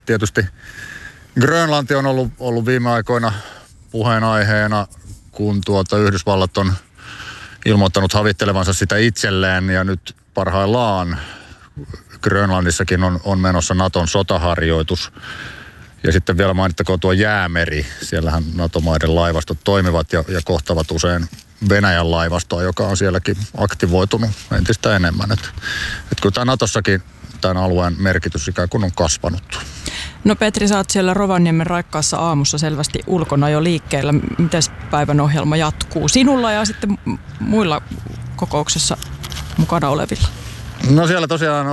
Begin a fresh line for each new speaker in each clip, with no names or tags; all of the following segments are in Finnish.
Tietysti Grönlanti on ollut viime aikoina puheenaiheena, kun Yhdysvallat on ilmoittanut havittelevansa sitä itselleen ja nyt parhaillaan Grönlannissakin on menossa Naton sotaharjoitus. Ja sitten vielä mainittakoon tuo Jäämeri. Siellähän NATO-maiden laivastot toimivat ja kohtavat usein Venäjän laivastoa, joka on sielläkin aktivoitunut entistä enemmän. Et kyllä tämä Natossakin tämän alueen merkitys ikään kuin on kasvanut.
No Petri, sä oot siellä Rovaniemen raikkaassa aamussa selvästi ulkona jo liikkeellä. Mites päivän ohjelma jatkuu sinulla ja sitten muilla kokouksessa mukana olevilla?
No siellä tosiaan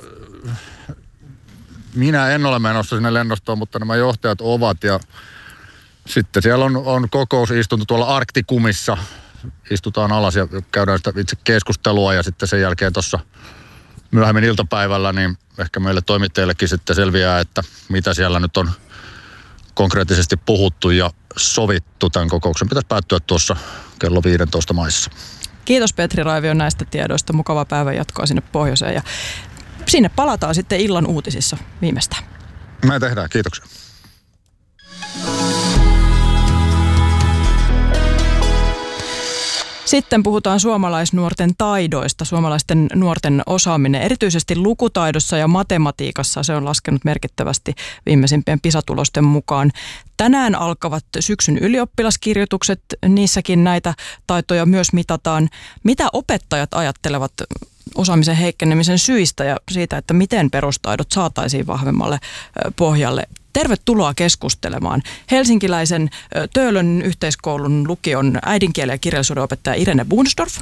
minä en ole menossa sinne lennostoon, mutta nämä johtajat ovat ja sitten siellä on kokousistunto tuolla Arktikumissa. Istutaan alas ja käydään sitä itse keskustelua ja sitten sen jälkeen tuossa myöhemmin iltapäivällä niin ehkä meille toimittajillekin sitten selviää, että mitä siellä nyt on konkreettisesti puhuttu ja sovittu. Tämän kokouksen pitäisi päättyä tuossa kello 15 maissa.
Kiitos Petri Raivio näistä tiedoista. Mukavaa päivän jatkoa sinne pohjoiseen ja sinne palataan sitten illan uutisissa viimeistään.
Me tehdään. Kiitoksia.
Sitten puhutaan suomalaisnuorten taidoista. Suomalaisten nuorten osaaminen, erityisesti lukutaidossa ja matematiikassa, se on laskenut merkittävästi viimeisimpien PISA-tulosten mukaan. Tänään alkavat syksyn ylioppilaskirjoitukset, niissäkin näitä taitoja myös mitataan. Mitä opettajat ajattelevat osaamisen heikkenemisen syistä ja siitä, että miten perustaidot saataisiin vahvemmalle pohjalle? Tervetuloa keskustelemaan helsinkiläisen Töölön yhteiskoulun lukion äidinkielen ja kirjallisuuden opettaja Irene Bunsdorf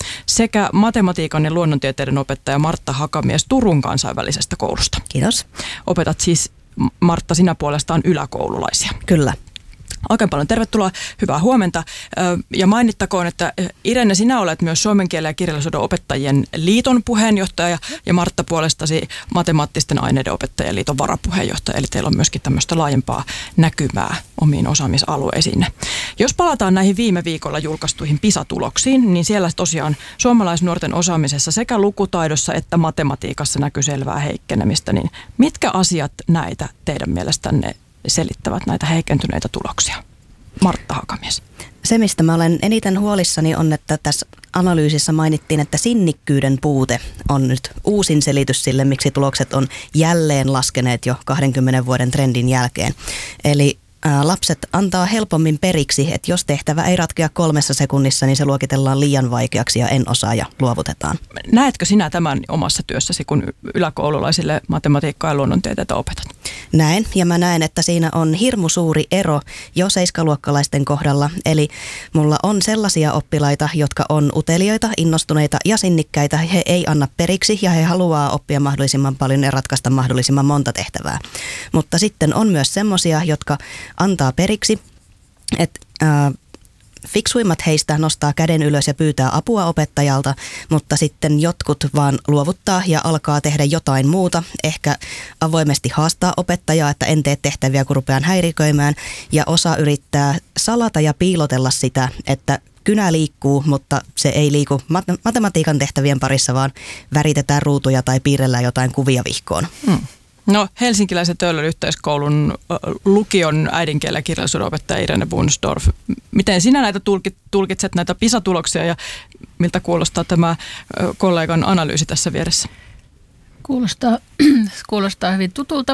sekä matematiikan ja luonnontieteiden opettaja Martta Hakamies Turun kansainvälisestä koulusta.
Kiitos.
Opetat siis, Martta, sinä puolestaan yläkoululaisia.
Kyllä.
Oikein paljon tervetuloa, hyvää huomenta. Ja mainittakoon, että Irene, sinä olet myös suomen kielen ja kirjallisuuden opettajien liiton puheenjohtaja ja Martta puolestasi matemaattisten aineiden opettajien liiton varapuheenjohtaja. Eli teillä on myöskin tämmöistä laajempaa näkymää omiin osaamisalueisiin. Jos palataan näihin viime viikolla julkaistuihin PISA-tuloksiin, niin siellä tosiaan suomalaisnuorten osaamisessa sekä lukutaidossa että matematiikassa näkyy selvää heikkenemistä. Niin mitkä asiat näitä teidän mielestänne selittävät näitä heikentyneitä tuloksia? Martta Hakamies.
Se, mistä mä olen eniten huolissani, on, että tässä analyysissä mainittiin, että sinnikkyyden puute on nyt uusin selitys sille, miksi tulokset on jälleen laskeneet jo 20 vuoden trendin jälkeen. Eli lapset antaa helpommin periksi, että jos tehtävä ei ratkea 3 sekunnissa, niin se luokitellaan liian vaikeaksi ja en osaa ja luovutetaan.
Näetkö sinä tämän omassa työssäsi, kun yläkoululaisille matematiikkaa ja luonnontieteitä opetat?
Näen, ja mä näen, että siinä on hirmu suuri ero jo 7-luokkalaisten kohdalla. Eli mulla on sellaisia oppilaita, jotka on utelijoita, innostuneita ja sinnikkäitä. He ei anna periksi ja he haluaa oppia mahdollisimman paljon ja ratkaista mahdollisimman monta tehtävää. Mutta sitten on myös semmoisia, jotka antaa periksi, että fiksuimmat heistä nostaa käden ylös ja pyytää apua opettajalta, mutta sitten jotkut vaan luovuttaa ja alkaa tehdä jotain muuta. Ehkä avoimesti haastaa opettajaa, että en tee tehtäviä, kun rupean häiriköimään. Ja osa yrittää salata ja piilotella sitä, että kynä liikkuu, mutta se ei liiku matematiikan tehtävien parissa, vaan väritetään ruutuja tai piirrellään jotain kuvia vihkoon.
No, helsinkiläisen Töölön yhteiskoulun lukion äidinkielen ja kirjallisuuden opettaja Irene Bunsdorf. Miten sinä näitä tulkitset näitä PISA-tuloksia ja miltä kuulostaa tämä kollegan analyysi tässä vieressä?
Kuulostaa hyvin tutulta.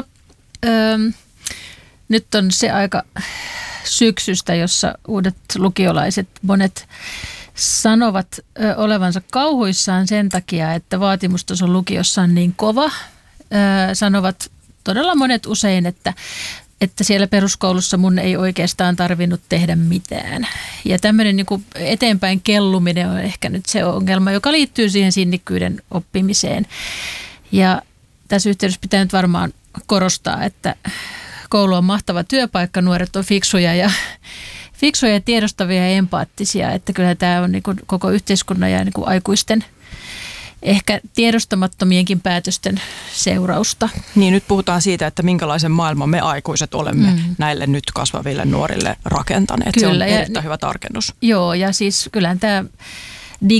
Nyt on se aika syksystä, jossa uudet lukiolaiset monet sanovat olevansa kauhuissaan sen takia, että vaatimustaso lukiossa on niin kova. Sanovat todella monet usein, että siellä peruskoulussa mun ei oikeastaan tarvinnut tehdä mitään. Ja tämmöinen niin kuin eteenpäin kelluminen on ehkä nyt se ongelma, joka liittyy siihen sinnikkyyden oppimiseen. Ja tässä yhteydessä pitää nyt varmaan korostaa, että koulu on mahtava työpaikka, nuoret on fiksuja ja tiedostavia ja empaattisia. Että kyllä tämä on niin kuin koko yhteiskunnan ja niin kuin aikuisten ehkä tiedostamattomienkin päätösten seurausta.
Niin, nyt puhutaan siitä, että minkälaisen maailman me aikuiset olemme näille nyt kasvaville nuorille rakentaneet. Kyllä, se on erittäin hyvä tarkennus.
Joo, ja siis kyllähän tämä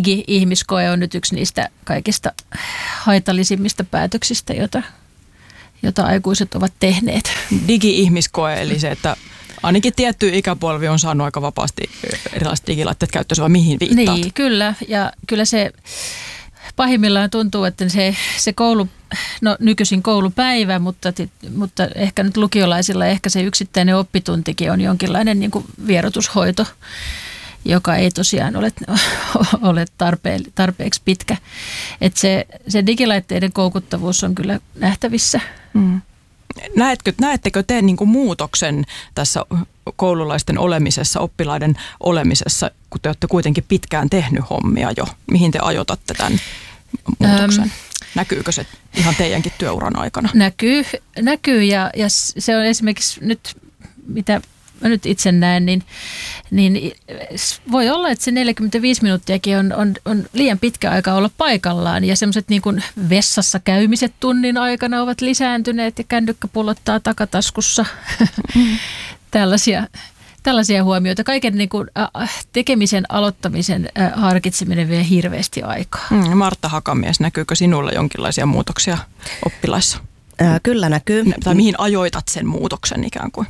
digi-ihmiskoe on nyt yksi niistä kaikista haitallisimmista päätöksistä, jota aikuiset ovat tehneet.
Digi-ihmiskoe, eli se, että ainakin tietty ikäpolvi on saanut aika vapaasti erilaiset digilaitteet käyttöön, vai mihin viittaat?
Niin, kyllä. Ja kyllä se pahimmillaan tuntuu, että se koulu, no nykyisin koulupäivä, mutta ehkä nyt lukiolaisilla ehkä se yksittäinen oppituntikin on jonkinlainen niin kuin vierotushoito, joka ei tosiaan ole tarpeeksi pitkä. Että se digilaitteiden koukuttavuus on kyllä nähtävissä.
Mm. Näettekö te niin kuin muutoksen tässä koululaisten olemisessa, oppilaiden olemisessa, kun te olette kuitenkin pitkään tehnyt hommia jo? Mihin te ajoitatte tämän muutoksen? Näkyykö se ihan teidänkin työuran aikana?
Näkyy ja se on esimerkiksi nyt, mitä mä nyt itse näen, niin voi olla, että se 45 minuuttiakin on liian pitkä aika olla paikallaan. Ja semmoiset niin kuin vessassa käymiset tunnin aikana ovat lisääntyneet ja kännykkä pullottaa takataskussa. Tällaisia huomioita. Kaiken niin kuin, tekemisen aloittamisen harkitseminen vie hirveästi aikaa.
Martta Hakamies, näkyykö sinulla jonkinlaisia muutoksia oppilaissa?
Kyllä näkyy.
Tai mihin ajoitat sen muutoksen ikään kuin?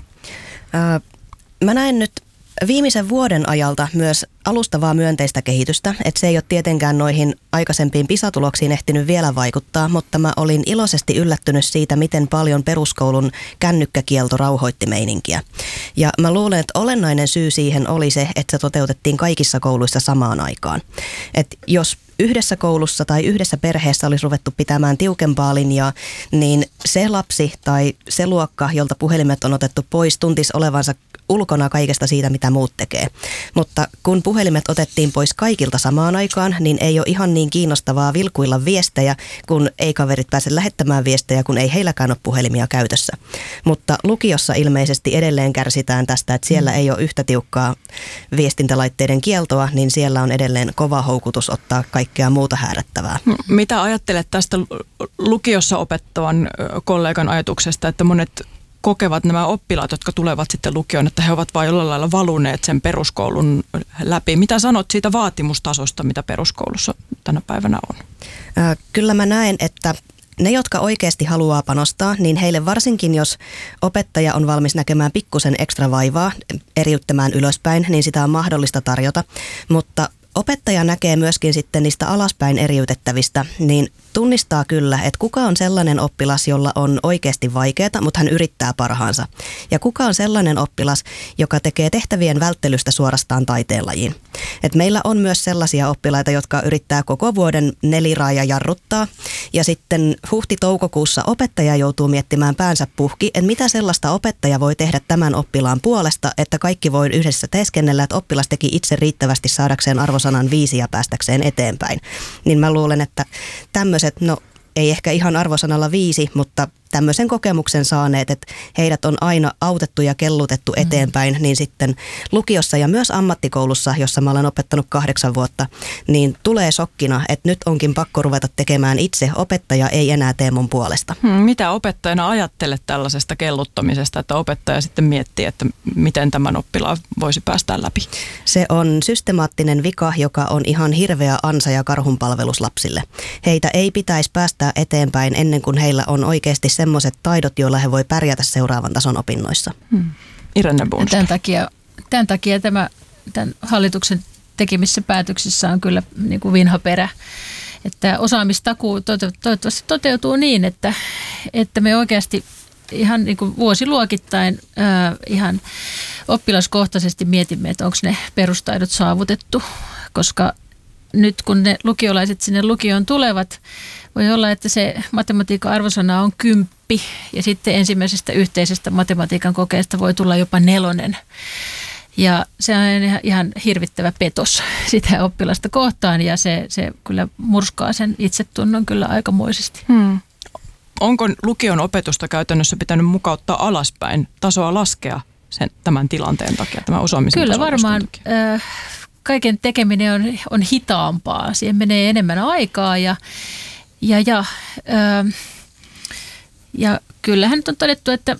Mä näen nyt viimeisen vuoden ajalta myös alustavaa myönteistä kehitystä, että se ei ole tietenkään noihin aikaisempiin PISA-tuloksiin ehtinyt vielä vaikuttaa, mutta mä olin iloisesti yllättynyt siitä, miten paljon peruskoulun kännykkäkielto rauhoitti meininkiä. Ja mä luulen, että olennainen syy siihen oli se, että se toteutettiin kaikissa kouluissa samaan aikaan. Että jos yhdessä koulussa tai yhdessä perheessä olisi ruvettu pitämään tiukempaa linjaa, niin se lapsi tai se luokka, jolta puhelimet on otettu pois, tuntisi olevansa ulkona kaikesta siitä, mitä muut tekee. Mutta kun puhelimet otettiin pois kaikilta samaan aikaan, niin ei ole ihan niin kiinnostavaa vilkuilla viestejä, kun ei kaverit pääse lähettämään viestejä, kun ei heilläkään ole puhelimia käytössä. Mutta lukiossa ilmeisesti edelleen kärsitään tästä, että siellä ei ole yhtä tiukkaa viestintälaitteiden kieltoa, niin siellä on edelleen kova houkutus ottaa kaikkea muuta häärättävää.
Mitä ajattelet tästä lukiossa opettavan kollegan ajatuksesta, että monet kokevat nämä oppilaat, jotka tulevat sitten lukioon, että he ovat vain jollain lailla valuneet sen peruskoulun läpi. Mitä sanot siitä vaatimustasosta, mitä peruskoulussa tänä päivänä on?
Kyllä mä näen, että ne, jotka oikeasti haluaa panostaa, niin heille varsinkin, jos opettaja on valmis näkemään pikkusen ekstra vaivaa, eriyttämään ylöspäin, niin sitä on mahdollista tarjota. Mutta opettaja näkee myöskin sitten niistä alaspäin eriytettävistä, niin tunnistaa kyllä, että kuka on sellainen oppilas, jolla on oikeasti vaikeaa, mutta hän yrittää parhaansa. Ja kuka on sellainen oppilas, joka tekee tehtävien välttelystä suorastaan taiteenlajiin. Et meillä on myös sellaisia oppilaita, jotka yrittää koko vuoden neliraaja jarruttaa. Ja sitten huhti-toukokuussa opettaja joutuu miettimään päänsä puhki, että mitä sellaista opettaja voi tehdä tämän oppilaan puolesta, että kaikki voi yhdessä teeskennellä, että oppilas teki itse riittävästi saadakseen arvosanan 5 ja päästäkseen eteenpäin. Niin mä luulen, että tämmöiset, no ei ehkä ihan arvosanalla 5, mutta tämmöisen kokemuksen saaneet, että heidät on aina autettu ja kellutettu eteenpäin, niin sitten lukiossa ja myös ammattikoulussa, jossa mä olen opettanut 8 vuotta, niin tulee shokkina, että nyt onkin pakko ruveta tekemään itse. Opettaja ei enää tee mun puolesta.
Mitä opettajana ajattelet tällaisesta kelluttamisesta, että opettaja sitten miettii, että miten tämän oppilaan voisi päästä läpi?
Se on systemaattinen vika, joka on ihan hirveä ansa ja karhunpalvelus lapsille. Heitä ei pitäisi päästää eteenpäin ennen kuin heillä on oikeasti semmoiset taidot, joilla he voi pärjätä seuraavan tason opinnoissa.
Irene Bunska.
Tämän takia tämän hallituksen tekemissä päätöksissä on kyllä niin kuin vinhaperä. Että osaamistakuu toivottavasti toteutuu niin, että me oikeasti ihan niin kuin vuosiluokittain ihan oppilaskohtaisesti mietimme, että onko ne perustaidot saavutettu, koska nyt kun ne lukiolaiset sinne lukioon tulevat, voi olla, että se matematiikan arvosana on 10 ja sitten ensimmäisestä yhteisestä matematiikan kokeesta voi tulla jopa 4. Ja se on ihan hirvittävä petos sitä oppilasta kohtaan ja se kyllä murskaa sen itsetunnon kyllä aikamoisesti.
Onko lukion opetusta käytännössä pitänyt mukauttaa alaspäin, tasoa laskea tämän tilanteen takia, tämän osaamisen
kyllä varmaan. Kaiken tekeminen on hitaampaa. Siihen menee enemmän aikaa ja kyllähän nyt on todettu, että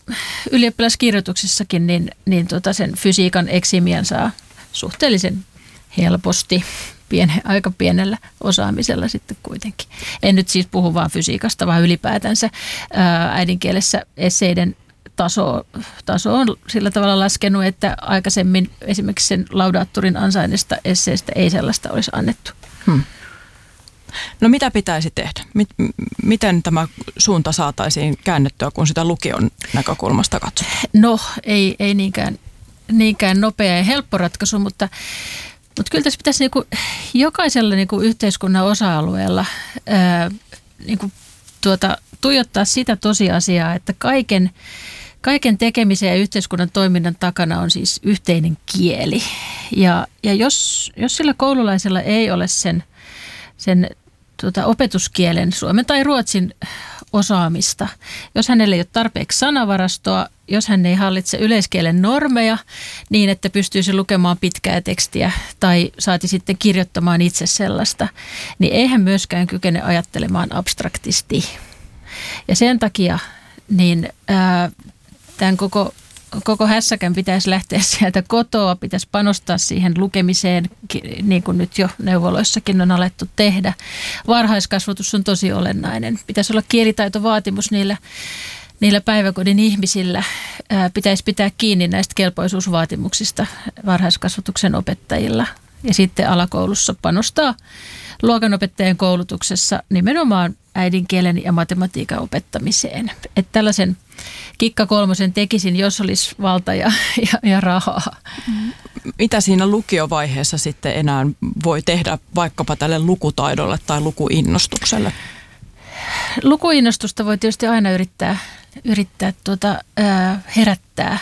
ylioppilaskirjoituksissakin niin sen fysiikan eksimian saa suhteellisen helposti. aika pienellä osaamisella sitten kuitenkin. En nyt siis puhu vaan fysiikasta, vaan ylipäätänsä äidinkielessä esseiden taso on sillä tavalla laskenut, että aikaisemmin esimerkiksi sen laudaattorin ansainneesta esseestä ei sellaista olisi annettu.
No mitä pitäisi tehdä? Miten tämä suunta saataisiin käännettyä, kun sitä lukion näkökulmasta katsotaan?
No ei niinkään nopea ja helppo ratkaisu, mutta kyllä tässä pitäisi niinku jokaisella niinku yhteiskunnan osa-alueella tuijottaa sitä tosiasiaa, että kaiken tekemisen ja yhteiskunnan toiminnan takana on siis yhteinen kieli. Ja jos sillä koululaisella ei ole sen opetuskielen, suomen tai ruotsin osaamista, jos hänellä ei ole tarpeeksi sanavarastoa, jos hän ei hallitse yleiskielen normeja niin, että pystyisi lukemaan pitkää tekstiä tai saati sitten kirjoittamaan itse sellaista, niin ei hän myöskään kykene ajattelemaan abstraktisti. Ja sen takia niin tämän koko hässäkän pitäisi lähteä sieltä kotoa, pitäisi panostaa siihen lukemiseen, niin kuin nyt jo neuvoloissakin on alettu tehdä. Varhaiskasvatus on tosi olennainen. Pitäisi olla kielitaitovaatimus niillä päiväkodin ihmisillä. Pitäisi pitää kiinni näistä kelpoisuusvaatimuksista varhaiskasvatuksen opettajilla. Ja sitten alakoulussa panostaa luokanopettajien koulutuksessa nimenomaan äidinkielen ja matematiikan opettamiseen. Että tällaisen kikka kolmosen tekisin, jos olisi valta ja rahaa.
Mitä siinä lukiovaiheessa sitten enää voi tehdä vaikkapa tälle lukutaidolle tai lukuinnostukselle?
Lukuinnostusta voi tietysti aina yrittää herättää.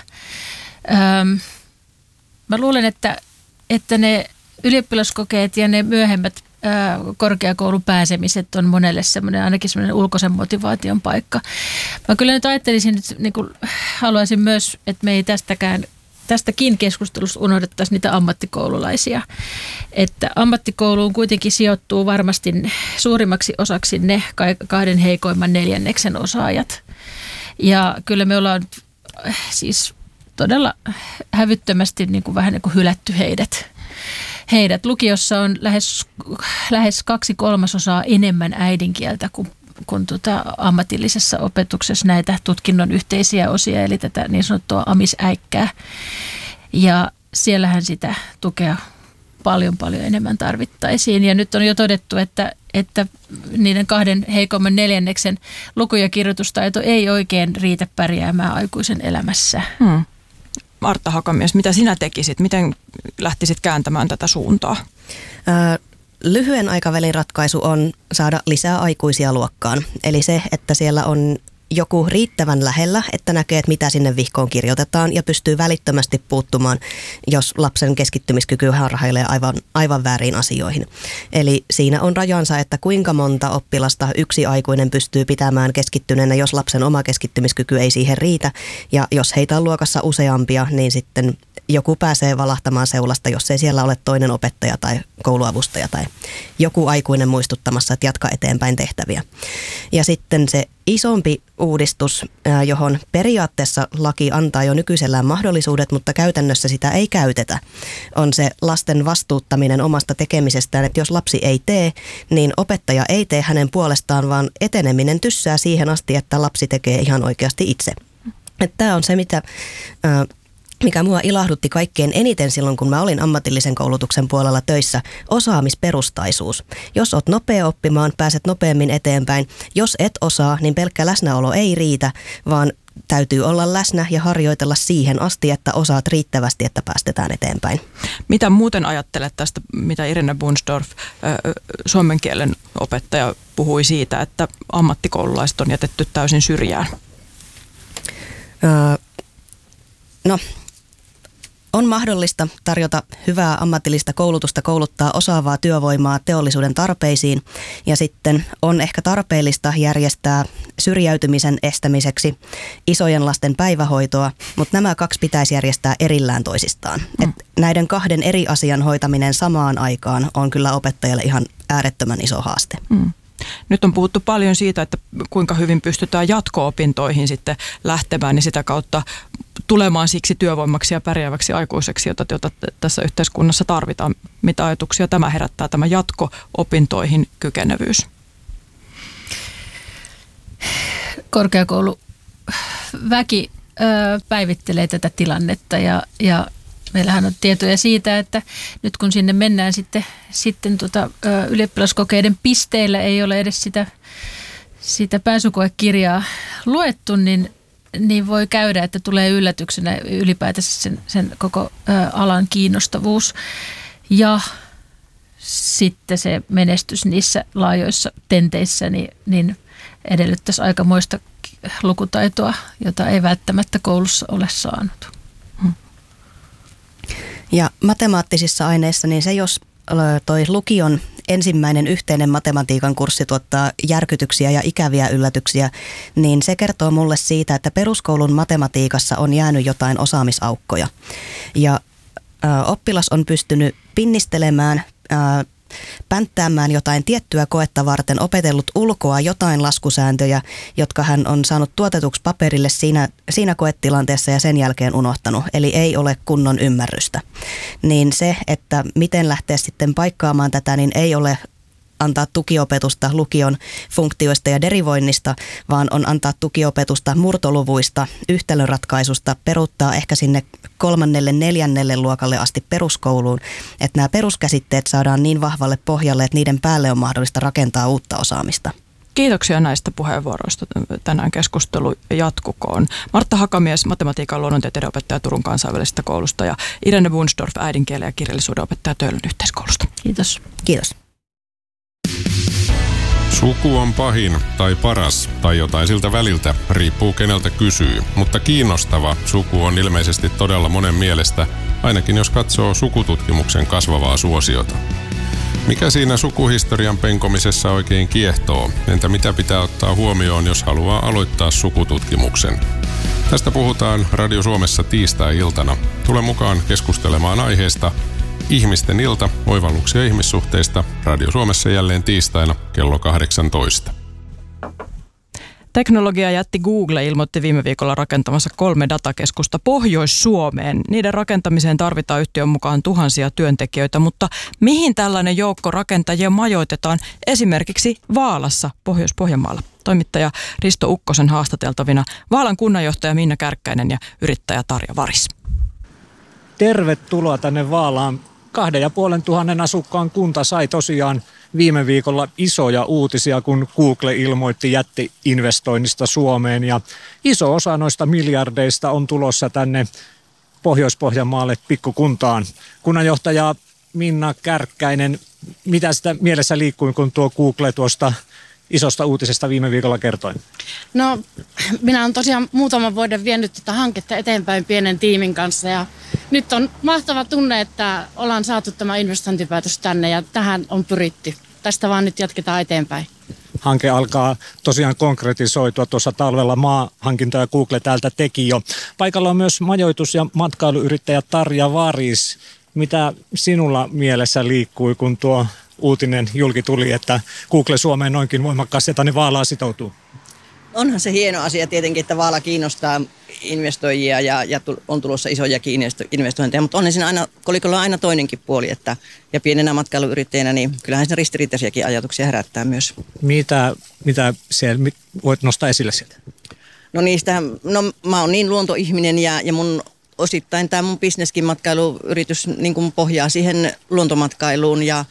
Mä luulen, että ne ylioppilaskokeet ja ne myöhemmät korkeakoulun pääsemiset on monelle ainakin semmoinen ulkoisen motivaation paikka. Mä kyllä nyt ajattelisin, että niin kuin haluaisin myös, että me ei tästäkin keskustelusta unohdettaisi niitä ammattikoululaisia. Että ammattikouluun kuitenkin sijoittuu varmasti suurimmaksi osaksi ne kahden heikoimman neljänneksen osaajat. Ja kyllä me ollaan siis todella hävyttömästi niin kuin vähän niin kuin hylätty heidät. Lukiossa on lähes 2/3 enemmän äidinkieltä kuin ammatillisessa opetuksessa näitä tutkinnon yhteisiä osia, eli tätä niin sanottua amisäikkää. Ja siellähän sitä tukea paljon enemmän tarvittaisiin. Ja nyt on jo todettu, että niiden kahden heikomman neljänneksen luku- ja kirjoitustaito ei oikein riitä pärjäämään aikuisen elämässä.
Martta Hakamies, mitä sinä tekisit? Miten lähtisit kääntämään tätä suuntaa?
Lyhyen aikavälin ratkaisu on saada lisää aikuisia luokkaan. Eli se, että siellä on joku riittävän lähellä, että näkee, että mitä sinne vihkoon kirjoitetaan ja pystyy välittömästi puuttumaan, jos lapsen keskittymiskyky harhailee aivan väärin asioihin. Eli siinä on rajansa, että kuinka monta oppilasta yksi aikuinen pystyy pitämään keskittyneenä, jos lapsen oma keskittymiskyky ei siihen riitä. Ja jos heitä on luokassa useampia, niin sitten joku pääsee valahtamaan seulasta, jos ei siellä ole toinen opettaja tai kouluavustaja tai joku aikuinen muistuttamassa, että jatka eteenpäin tehtäviä. Ja sitten se isompi uudistus, johon periaatteessa laki antaa jo nykyisellään mahdollisuudet, mutta käytännössä sitä ei käytetä, on se lasten vastuuttaminen omasta tekemisestään, että jos lapsi ei tee, niin opettaja ei tee hänen puolestaan, vaan eteneminen tyssää siihen asti, että lapsi tekee ihan oikeasti itse. Tämä on se, mikä mua ilahdutti kaikkein eniten silloin, kun mä olin ammatillisen koulutuksen puolella töissä, osaamisperustaisuus. Jos oot nopea oppimaan, pääset nopeammin eteenpäin. Jos et osaa, niin pelkkä läsnäolo ei riitä, vaan täytyy olla läsnä ja harjoitella siihen asti, että osaat riittävästi, että päästetään eteenpäin.
Mitä muuten ajattelet tästä, mitä Irene Bunsdorf, suomen kielen opettaja, puhui siitä, että ammattikoululaiset on jätetty täysin syrjään?
No, on mahdollista tarjota hyvää ammatillista koulutusta, kouluttaa osaavaa työvoimaa teollisuuden tarpeisiin ja sitten on ehkä tarpeellista järjestää syrjäytymisen estämiseksi isojen lasten päivähoitoa, mutta nämä kaksi pitäisi järjestää erillään toisistaan. Et näiden kahden eri asian hoitaminen samaan aikaan on kyllä opettajalle ihan äärettömän iso haaste.
Nyt on puhuttu paljon siitä, että kuinka hyvin pystytään jatko-opintoihin sitten lähtemään, niin sitä kautta tulemaan siksi työvoimaksi ja pärjääväksi aikuiseksi, jota tässä yhteiskunnassa tarvitaan. Mitä ajatuksia tämä herättää, tämä jatko-opintoihin kykenevyys?
Korkeakouluväki päivittelee tätä tilannetta ja meillähän on tietoja siitä, että nyt kun sinne mennään sitten ylioppilaskokeiden pisteillä ei ole edes sitä pääsykoekirjaa luettu, niin voi käydä, että tulee yllätyksenä ylipäätänsä sen koko alan kiinnostavuus ja sitten se menestys niissä laajoissa tenteissä niin edellyttäisi aikamoista lukutaitoa, jota ei välttämättä koulussa ole saanut.
Ja matemaattisissa aineissa, niin se jos toi lukion ensimmäinen yhteinen matematiikan kurssi tuottaa järkytyksiä ja ikäviä yllätyksiä, niin se kertoo mulle siitä, että peruskoulun matematiikassa on jäänyt jotain osaamisaukkoja. Ja oppilas on pystynyt pinnistelemään, pänttäämään jotain tiettyä koetta varten, opetellut ulkoa jotain laskusääntöjä, jotka hän on saanut tuotetuksi paperille siinä koetilanteessa ja sen jälkeen unohtanut. Eli ei ole kunnon ymmärrystä. Niin se, että miten lähteä sitten paikkaamaan tätä, niin ei ole antaa tukiopetusta lukion funktioista ja derivoinnista, vaan on antaa tukiopetusta murtoluvuista, yhtälönratkaisusta, peruuttaa ehkä sinne 3., 4. luokalle asti peruskouluun, että nämä peruskäsitteet saadaan niin vahvalle pohjalle, että niiden päälle on mahdollista rakentaa uutta osaamista.
Kiitoksia näistä puheenvuoroista. Tänään keskustelu jatkukoon. Martta Hakamies, matematiikan luonnontieteiden opettaja Turun kansainvälisestä koulusta ja Irene Wunsdorf, äidinkielen ja kirjallisuuden opettaja Töölön yhteiskoulusta.
Kiitos.
Kiitos.
Suku on pahin tai paras tai jotain siltä väliltä, riippuu keneltä kysyy. Mutta kiinnostava suku on ilmeisesti todella monen mielestä, ainakin jos katsoo sukututkimuksen kasvavaa suosiota. Mikä siinä sukuhistorian penkomisessa oikein kiehtoo? Entä mitä pitää ottaa huomioon, jos haluaa aloittaa sukututkimuksen? Tästä puhutaan Radio Suomessa tiistai-iltana. Tule mukaan keskustelemaan aiheesta Ihmisten ilta, oivalluksia ihmissuhteista. Radio Suomessa jälleen tiistaina kello 18.
Teknologiajätti Google ilmoitti viime viikolla rakentamansa 3 datakeskusta Pohjois-Suomeen. Niiden rakentamiseen tarvitaan yhtiön mukaan tuhansia työntekijöitä, mutta mihin tällainen joukko rakentajia majoitetaan esimerkiksi Vaalassa, Pohjois-Pohjanmaalla? Toimittaja Risto Ukkosen haastateltavina Vaalan kunnanjohtaja Minna Kärkkäinen ja yrittäjä Tarja Varis.
Tervetuloa tänne Vaalaan. 2500 asukkaan kunta sai tosiaan viime viikolla isoja uutisia, kun Google ilmoitti jätti-investoinnista Suomeen. Ja iso osa noista miljardeista on tulossa tänne Pohjois-Pohjanmaalle pikkukuntaan. Kunnanjohtaja Minna Kärkkäinen, mitä sitä mielessä liikkui, kun tuo Google tuosta isosta uutisesta viime viikolla kertoi?
No, minä olen tosiaan muutaman vuoden vienyt tätä hanketta eteenpäin pienen tiimin kanssa ja nyt on mahtava tunne, että ollaan saatu tämä investointipäätös tänne ja tähän on pyritty. Tästä vaan nyt jatketaan eteenpäin.
Hanke alkaa tosiaan konkretisoitua. Tuossa talvella maahankintoja Google täältä teki jo. Paikalla on myös majoitus- ja matkailuyrittäjä Tarja Varis. Mitä sinulla mielessä liikkui, kun tuo uutinen julki tuli, että Google Suomeen noinkin voimakkaasti ja tänne Vaalaan sitoutuu?
Onhan se hieno asia tietenkin, että Vaala kiinnostaa investoijia ja on tulossa isojakin investointeja, mutta on siinä aina, kolikolla on aina toinenkin puoli, ja pienenä matkailuyrittäjänä, niin kyllähän se ristiriitaisiakin ajatuksia herättää myös.
Mitä siellä voit nostaa esille sieltä?
No mä oon niin luontoihminen ja mun osittain tämä mun bisneskin matkailuyritys niin kuin pohjaa siihen luontomatkailuun ja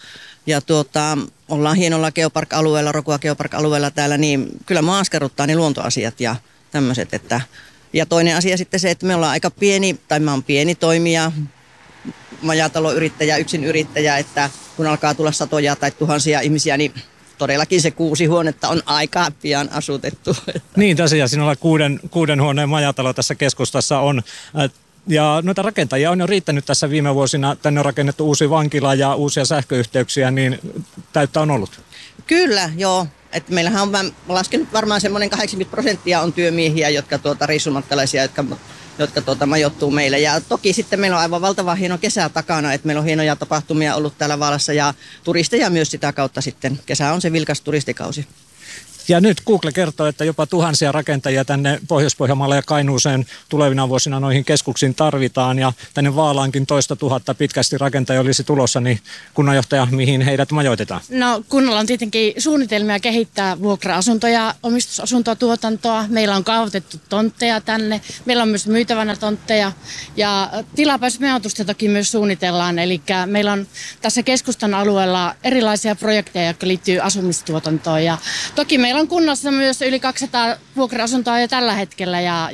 ollaan hienolla geopark-alueella, Rokua geopark-alueella täällä, niin kyllä mua askarruttaa ne luontoasiat ja tämmöiset. Ja toinen asia sitten se, että me ollaan aika pieni, tai mä oon pieni toimija, majataloyrittäjä, yksinyrittäjä, että kun alkaa tulla satoja tai tuhansia ihmisiä, niin todellakin se 6 huonetta on aika pian asutettu.
Niin tosiaan, sinulla 6 huoneen majatalo tässä keskustassa on. Ja noita rakentajia on jo riittänyt tässä viime vuosina. Tänne on rakennettu uusi vankila ja uusia sähköyhteyksiä, niin täyttä on ollut.
Kyllä, joo. Että meillähän on laskenut varmaan semmoinen 80% on työmiehiä, jotka reissumatkalaisia, jotka majoittuu meille. Ja toki sitten meillä on aivan valtavan hieno kesä takana, että meillä on hienoja tapahtumia ollut täällä Vaalassa ja turisteja myös sitä kautta sitten. Kesä on se vilkas turistikausi.
Ja nyt Google kertoo, että jopa tuhansia rakentajia tänne Pohjois-Pohjanmaalle ja Kainuuseen tulevina vuosina noihin keskuksiin tarvitaan. Ja tänne Vaalaankin 200,000 pitkästi rakentajia olisi tulossa, niin kunnanjohtaja, mihin heidät majoitetaan?
No kunnalla on tietenkin suunnitelmia kehittää vuokra-asuntoja, omistusasuntotuotantoa. Meillä on kaavoitettu tontteja tänne. Meillä on myös myytävänä tontteja ja tilapäismajoitusta toki myös suunnitellaan. Eli meillä on tässä keskustan alueella erilaisia projekteja, jotka liittyy asumistuotantoon. Ja toki meillä on kunnassa myös yli 200 vuokra-asuntoa jo tällä hetkellä ja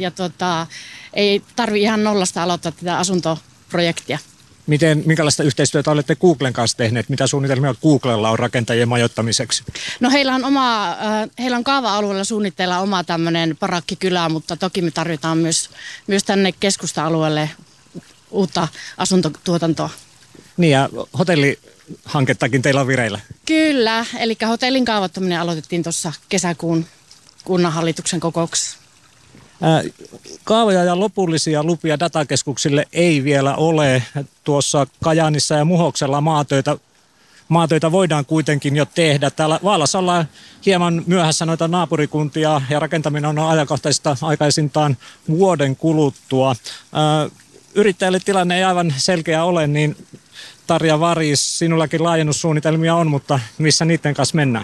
ei tarvitse ihan nollasta aloittaa tätä asuntoprojektia.
Minkälaista yhteistyötä olette Googlen kanssa tehneet? Mitä suunnitelmia Googlella on rakentajien majoittamiseksi?
No heillä on kaava-alueella suunnitteilla oma tämmöinen parakkikylä, mutta toki me tarvitaan myös tänne keskusta-alueelle uutta asuntotuotantoa.
Niin ja hotellihankettakin teillä on vireillä.
Kyllä, eli hotellin kaavoittaminen aloitettiin tuossa kesäkuun kunnanhallituksen kokouksessa.
Kaavoja ja lopullisia lupia datakeskuksille ei vielä ole. Tuossa Kajaanissa ja Muhoksella maatöitä voidaan kuitenkin jo tehdä. Täällä Vaalassa ollaan hieman myöhässä noita naapurikuntia ja rakentaminen on ajankohtaisista aikaisintaan vuoden kuluttua. Yrittäjälle tilanne ei aivan selkeä ole, niin Tarja Varis, sinullakin laajennussuunnitelmia on, mutta missä niiden kanssa mennään?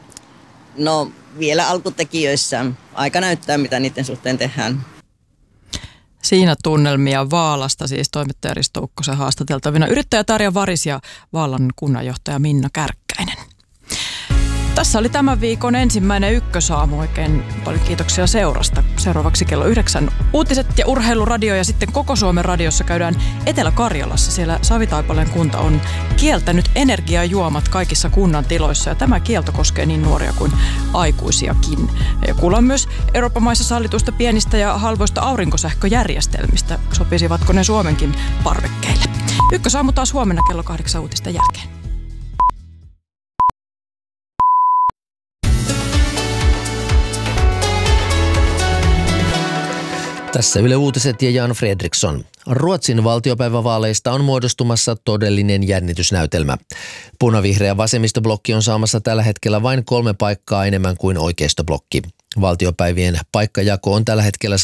No vielä alkutekijöissä. Aika näyttää, mitä niiden suhteen tehdään.
Siinä tunnelmia Vaalasta, siis toimittaja Risto Ukkosen haastateltavina yrittäjä Tarja Varis ja Vaalan kunnanjohtaja Minna Kärkkäinen. Tässä oli tämän viikon ensimmäinen Ykkösaamu. Oikein paljon kiitoksia seurasta. Seuraavaksi kello 9 uutiset ja urheiluradio ja sitten koko Suomen radiossa käydään Etelä-Karjalassa. Siellä Savitaipaleen kunta on kieltänyt energiajuomat kaikissa kunnan tiloissa ja tämä kielto koskee niin nuoria kuin aikuisiakin. Ja kuullaan myös Euroopan maissa sallituista pienistä ja halvoista aurinkosähköjärjestelmistä. Sopisivatko ne Suomenkin parvekkeille? Ykkösaamu taas huomenna kello 8 uutisten jälkeen.
Tässä Yle Uutiset ja Jan Fredriksson. Ruotsin valtiopäivävaaleista on muodostumassa todellinen jännitysnäytelmä. Punavihreä vasemmistoblokki on saamassa tällä hetkellä vain 3 paikkaa enemmän kuin oikeistoblokki. Valtiopäivien paikkajako on tällä hetkellä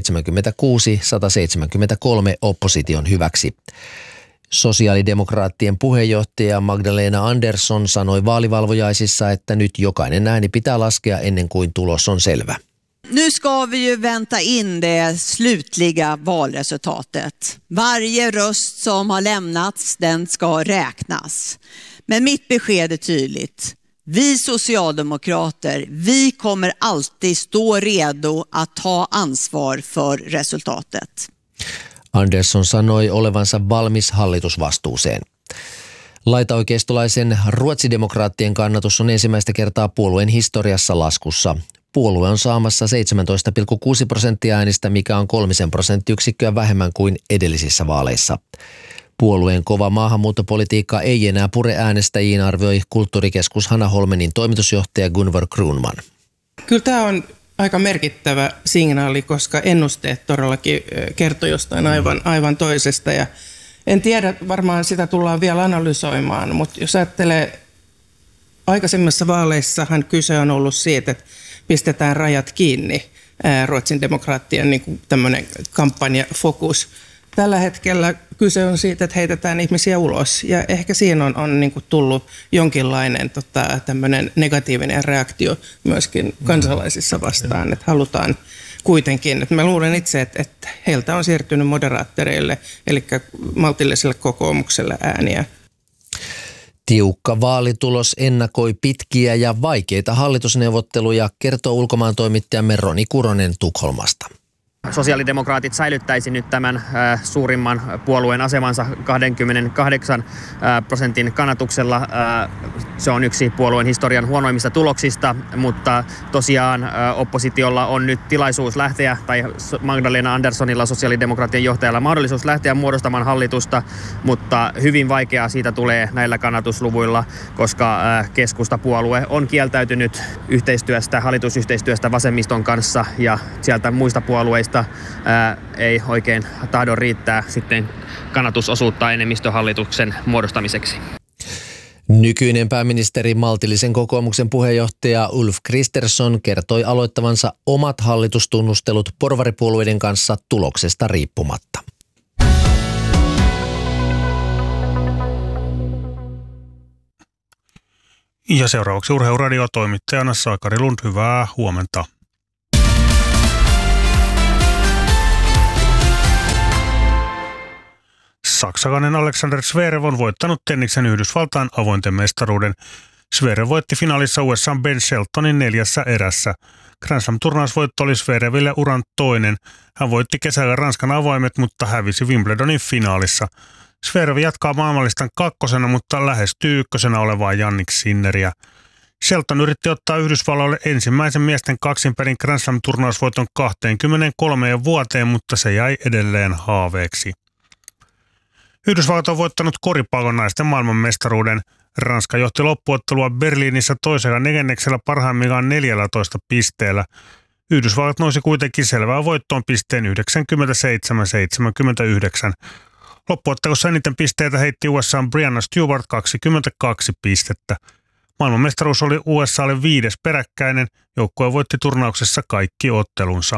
176-173 opposition hyväksi. Sosiaalidemokraattien puheenjohtaja Magdalena Andersson sanoi vaalivalvojaisissa, että nyt jokainen ääni pitää laskea ennen kuin tulos on selvä.
Nu ska vi ju vänta in det slutliga valresultatet. Varje röst som har lämnats, den ska räknas. Men mitt besked är tydligt. Vi socialdemokrater, vi kommer alltid stå redo att ta ansvar för resultatet.
Andersson sanoi olevansa valmis hallitusvastuuseen. Laitaoikeistolaisen ruotsidemokraattien kannatus on ensimmäistä kertaa puolueen historiassa laskussa. Puolue on saamassa 17,6% äänistä, mikä on 3 prosenttiyksikköä vähemmän kuin edellisissä vaaleissa. Puolueen kova maahanmuuttopolitiikka ei enää pure äänestäjiin, arvioi kulttuurikeskus Hanna Holmenin toimitusjohtaja Gunvor Kruunman.
Kyllä tämä on aika merkittävä signaali, koska ennusteet todellakin kertoo jostain aivan toisesta. Ja en tiedä, varmaan sitä tullaan vielä analysoimaan, mutta jos ajattelee, aikaisemmissa vaaleissahan kyse on ollut siitä, että pistetään rajat kiinni, Ruotsin demokraattien niin kuin tämmöinen kampanjafokus. Tällä hetkellä kyse on siitä, että heitetään ihmisiä ulos ja ehkä siinä on niin kuin tullut jonkinlainen tämmöinen negatiivinen reaktio myöskin kansalaisissa vastaan, että halutaan kuitenkin, että mä luulen itse, että heiltä on siirtynyt moderaattoreille, eli maltilliselle kokoomukselle ääniä.
Tiukka vaalitulos ennakoi pitkiä ja vaikeita hallitusneuvotteluja, kertoo ulkomaantoimittajamme Roni Kuronen Tukholmasta.
Sosiaalidemokraatit säilyttäisi nyt tämän suurimman puolueen asemansa 28% kannatuksella. Se on yksi puolueen historian huonoimmista tuloksista, mutta tosiaan oppositiolla on nyt tilaisuus lähteä, tai Magdalena Anderssonilla, sosiaalidemokraattien johtajalla, mahdollisuus lähteä muodostamaan hallitusta, mutta hyvin vaikeaa siitä tulee näillä kannatusluvuilla, koska keskustapuolue on kieltäytynyt hallitusyhteistyöstä vasemmiston kanssa ja sieltä muista puolueista ei oikein tahdo riittää sitten kannatusosuutta enemmistöhallituksen muodostamiseksi.
Nykyinen pääministeri maltillisen kokoomuksen puheenjohtaja Ulf Kristersson kertoi aloittavansa omat hallitustunnustelut porvaripuolueiden kanssa tuloksesta riippumatta.
Ja seuraavaksi Urheiluradio toimittajana Sakari Lund, hyvää huomenta. Saksalainen Alexander Zverev on voittanut tenniksen Yhdysvaltain avointen mestaruuden. Zverev voitti finaalissa USA:n Ben Sheltonin 4 erässä. Grand Slam-turnausvoitto oli Zvereville uran toinen. Hän voitti kesällä Ranskan avaimet, mutta hävisi Wimbledonin finaalissa. Zverev jatkaa maailmanlistan 2, mutta lähestyy 1 olevaa Jannik Sinneriä. Shelton yritti ottaa Yhdysvalloille ensimmäisen miesten kaksinperin Grand Slam-turnausvoiton 23 vuoteen, mutta se jäi edelleen haaveeksi. Yhdysvallat on voittanut koripallon naisten maailmanmestaruuden. Ranska johti loppuottelua Berliinissä toisella neljänneksellä parhaimmillaan 14 pisteellä. Yhdysvallat nousi kuitenkin selvää voittoon pisteen 97-79. Loppuottelussa eniten pisteitä heitti USA:n Brianna Stewart 22 pistettä. Maailmanmestaruus oli USA:lle 5. peräkkäinen. Joukkue voitti turnauksessa kaikki ottelunsa.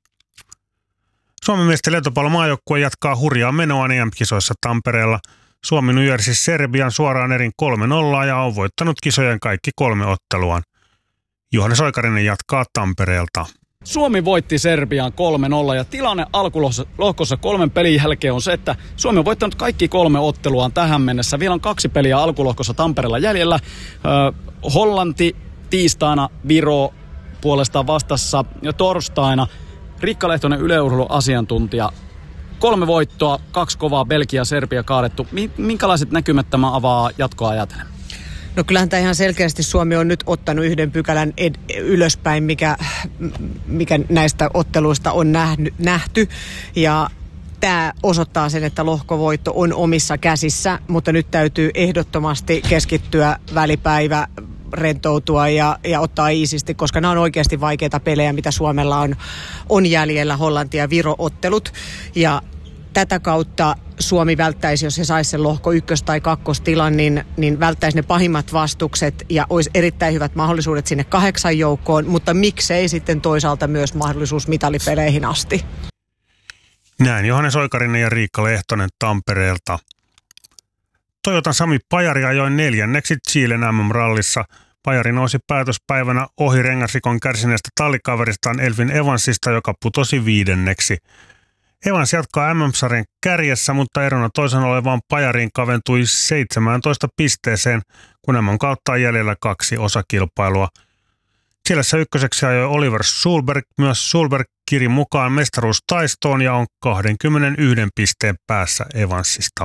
Suomen miesten lentopallomaajoukkue jatkaa hurjaa menoa EM-kisoissa Tampereella. Suomi nujersi Serbian suoraan erin 3-0 ja on voittanut kisojen kaikki 3 otteluaan. Johannes Oikarinen jatkaa Tampereelta.
Suomi voitti Serbian 3-0 ja tilanne alkulohkossa 3 pelin jälkeen on se, että Suomi on voittanut kaikki 3 otteluaan tähän mennessä. Vielä on 2 peliä alkulohkossa Tampereella jäljellä. Hollanti tiistaina, Viro puolestaan vastassa ja torstaina. Riikka Lehtonen, Yle Urheilun asiantuntija. 3 voittoa, 2 kovaa, Belgia, Serbia kaadettu. Minkälaiset näkymät tämä avaa jatkoa ajatellen?
No kyllähän tämä ihan selkeästi Suomi on nyt ottanut 1 pykälän ylöspäin, mikä näistä otteluista on nähty. Ja tämä osoittaa sen, että lohkovoitto on omissa käsissä, mutta nyt täytyy ehdottomasti keskittyä välipäivä, rentoutua ja ottaa iisisti, koska nämä on oikeasti vaikeita pelejä, mitä Suomella on jäljellä, Hollanti- ja Viro-ottelut. Ja tätä kautta Suomi välttäisi, jos he saisi sen lohko 1- tai 2-tilan, niin välttäisi ne pahimmat vastukset ja olisi erittäin hyvät mahdollisuudet sinne 8 joukkoon, mutta miksei sitten toisaalta myös mahdollisuus mitalipeleihin asti.
Näin Johannes Oikarinen ja Riikka Lehtonen Tampereelta. Toyotan Sami Pajari ajoi 4. Chilen MM-rallissa. Pajari nousi päätöspäivänä ohi rengasrikon kärsineestä tallikaveristaan Elfyn Evansista, joka putosi 5. Evans jatkaa MM-sarjan kärjessä, mutta erona toisen olevaan Pajariin kaventui 17 pisteeseen, kun MM kautta on jäljellä 2 osakilpailua. Chilessä 1. ajoi Oliver Sulberg. Myös Sulberg kiri mukaan mestaruustaistoon ja on 21 pisteen päässä Evansista.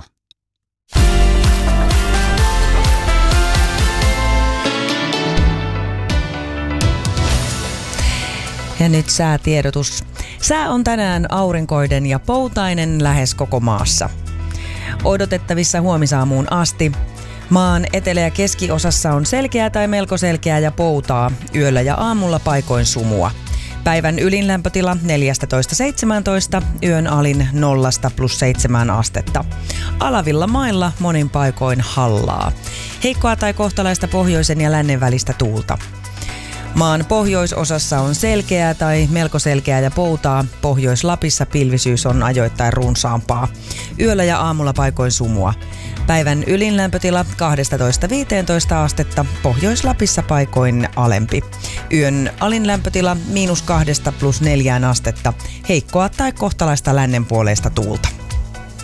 Ja nyt säätiedotus. Sää on tänään aurinkoinen ja poutainen lähes koko maassa. Odotettavissa huomisaamuun asti. Maan etelä- ja keskiosassa on selkeää tai melko selkeää ja poutaa. Yöllä ja aamulla paikoin sumua. Päivän ylin lämpötila 14-17, yön alin 0-+7 astetta. Alavilla mailla monin paikoin hallaa. Heikkoa tai kohtalaista pohjoisen ja lännen välistä tuulta. Maan pohjoisosassa on selkeää tai melko selkeää ja poutaa. Pohjois-Lapissa pilvisyys on ajoittain runsaampaa. Yöllä ja aamulla paikoin sumua. Päivän ylin lämpötila 12-15 astetta, Pohjois-Lapissa paikoin alempi. Yön alin lämpötila -2 +4 astetta, heikkoa tai kohtalaista lännenpuoleista tuulta.